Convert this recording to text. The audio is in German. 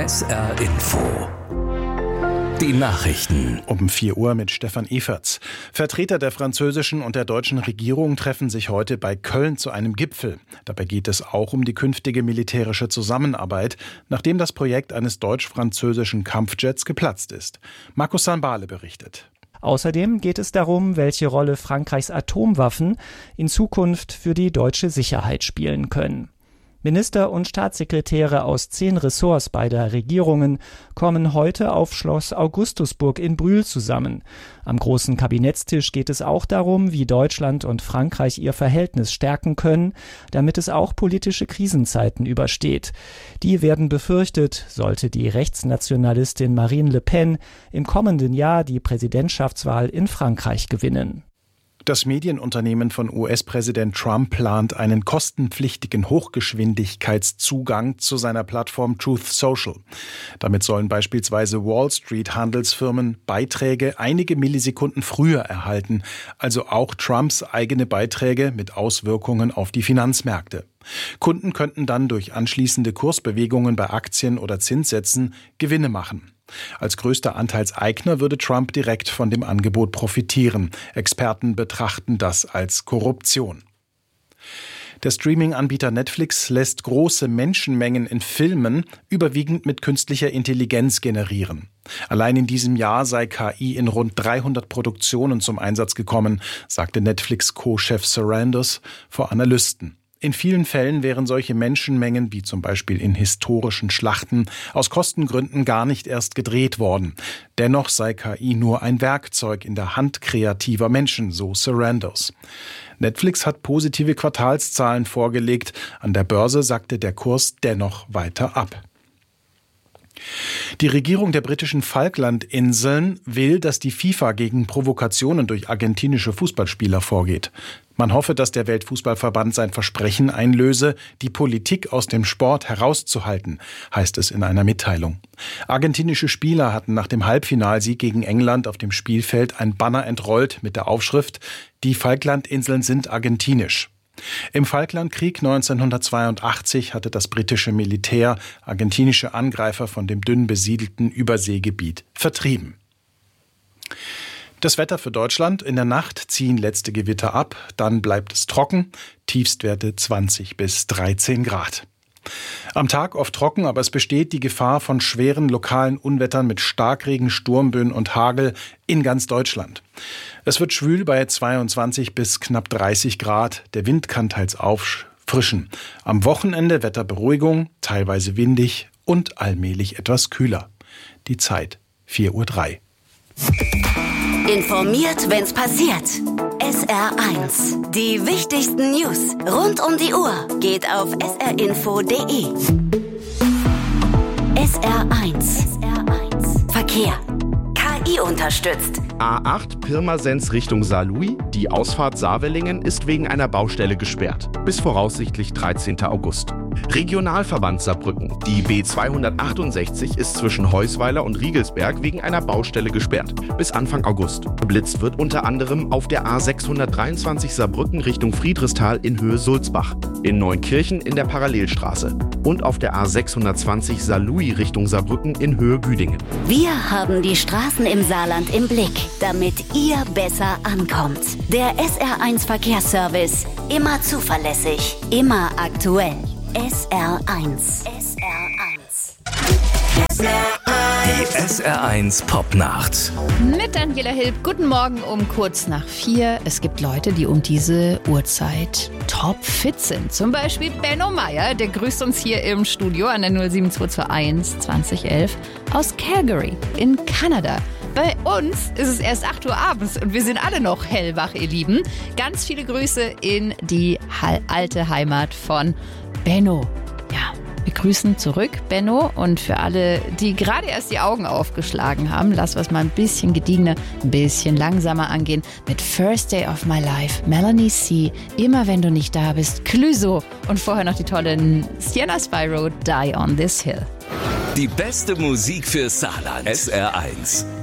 SR Info. Die Nachrichten. Um 4 Uhr mit Stefan Eferts. Vertreter der französischen und der deutschen Regierung treffen sich heute bei Köln zu einem Gipfel. Dabei geht es auch um die künftige militärische Zusammenarbeit, nachdem das Projekt eines deutsch-französischen Kampfjets geplatzt ist. Markus Sanbale berichtet. Außerdem geht es darum, welche Rolle Frankreichs Atomwaffen in Zukunft für die deutsche Sicherheit spielen können. Minister und Staatssekretäre aus 10 Ressorts beider Regierungen kommen heute auf Schloss Augustusburg in Brühl zusammen. Am großen Kabinettstisch geht es auch darum, wie Deutschland und Frankreich ihr Verhältnis stärken können, damit es auch politische Krisenzeiten übersteht. Die werden befürchtet, sollte die Rechtsnationalistin Marine Le Pen im kommenden Jahr die Präsidentschaftswahl in Frankreich gewinnen. Das Medienunternehmen von US-Präsident Trump plant einen kostenpflichtigen Hochgeschwindigkeitszugang zu seiner Plattform Truth Social. Damit sollen beispielsweise Wall Street-Handelsfirmen Beiträge einige Millisekunden früher erhalten, also auch Trumps eigene Beiträge mit Auswirkungen auf die Finanzmärkte. Kunden könnten dann durch anschließende Kursbewegungen bei Aktien oder Zinssätzen Gewinne machen. Als größter Anteilseigner würde Trump direkt von dem Angebot profitieren. Experten betrachten das als Korruption. Der Streaming-Anbieter Netflix lässt große Menschenmengen in Filmen überwiegend mit künstlicher Intelligenz generieren. Allein in diesem Jahr sei KI in rund 300 Produktionen zum Einsatz gekommen, sagte Netflix-Co-Chef Sarandos vor Analysten. In vielen Fällen wären solche Menschenmengen, wie zum Beispiel in historischen Schlachten, aus Kostengründen gar nicht erst gedreht worden. Dennoch sei KI nur ein Werkzeug in der Hand kreativer Menschen, so Sarandos. Netflix hat positive Quartalszahlen vorgelegt. An der Börse sackte der Kurs dennoch weiter ab. Die Regierung der britischen Falklandinseln will, dass die FIFA gegen Provokationen durch argentinische Fußballspieler vorgeht. Man hoffe, dass der Weltfußballverband sein Versprechen einlöse, die Politik aus dem Sport herauszuhalten, heißt es in einer Mitteilung. Argentinische Spieler hatten nach dem Halbfinalsieg gegen England auf dem Spielfeld ein Banner entrollt mit der Aufschrift „Die Falklandinseln sind argentinisch“. Im Falklandkrieg 1982 hatte das britische Militär argentinische Angreifer von dem dünn besiedelten Überseegebiet vertrieben. Das Wetter für Deutschland: In der Nacht ziehen letzte Gewitter ab, dann bleibt es trocken, Tiefstwerte 20 bis 13 Grad. Am Tag oft trocken, aber es besteht die Gefahr von schweren lokalen Unwettern mit Starkregen, Sturmböen und Hagel in ganz Deutschland. Es wird schwül bei 22 bis knapp 30 Grad. Der Wind kann teils auffrischen. Am Wochenende Wetterberuhigung, teilweise windig und allmählich etwas kühler. Die Zeit 4:03 Uhr. Informiert, wenn's passiert. SR1. Die wichtigsten News rund um die Uhr geht auf srinfo.de. SR1. Verkehr. KI unterstützt. A8 Pirmasens Richtung Saarlouis. Die Ausfahrt Saarwellingen ist wegen einer Baustelle gesperrt. Bis voraussichtlich 13. August. Regionalverband Saarbrücken. Die B268 ist zwischen Heusweiler und Riegelsberg wegen einer Baustelle gesperrt. Bis Anfang August. Geblitzt wird unter anderem auf der A623 Saarbrücken Richtung Friedrichsthal in Höhe Sulzbach. In Neunkirchen in der Parallelstraße. Und auf der A620 Saarlouis Richtung Saarbrücken in Höhe Büdingen. Wir haben die Straßen im Saarland im Blick, damit ihr besser ankommt. Der SR1 Verkehrsservice. Immer zuverlässig, immer aktuell. SR1. Die SR1 Popnacht. Mit Daniela Hilb. Guten Morgen um kurz nach 4. Es gibt Leute, die um diese Uhrzeit topfit sind. Zum Beispiel Benno Meyer, der grüßt uns hier im Studio an der 07221 2011 aus Calgary in Kanada. Bei uns ist es erst 8 Uhr abends und wir sind alle noch hellwach, ihr Lieben. Ganz viele Grüße in die alte Heimat von Benno. Ja, wir grüßen zurück, Benno. Und für alle, die gerade erst die Augen aufgeschlagen haben, lass was mal ein bisschen gediegener, ein bisschen langsamer angehen. Mit First Day of My Life, Melanie C., Immer wenn du nicht da bist, Clüso. Und vorher noch die tollen Sienna Spyro, Die on This Hill. Die beste Musik für Saarland. SR1.